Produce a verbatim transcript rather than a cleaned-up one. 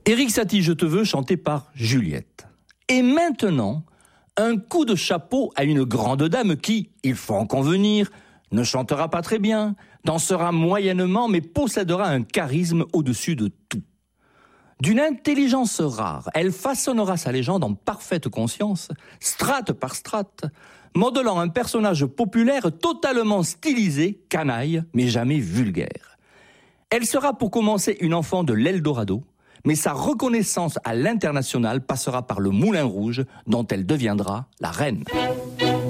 Éric Satie, Je te veux, chanté par Juliette. Et maintenant, un coup de chapeau à une grande dame qui, il faut en convenir, ne chantera pas très bien, dansera moyennement, mais possédera un charisme au-dessus de tout. D'une intelligence rare, elle façonnera sa légende en parfaite conscience, strate par strate, modelant un personnage populaire totalement stylisé, canaille, mais jamais vulgaire. Elle sera pour commencer une enfant de l'Eldorado, mais sa reconnaissance à l'international passera par le Moulin Rouge, dont elle deviendra la reine.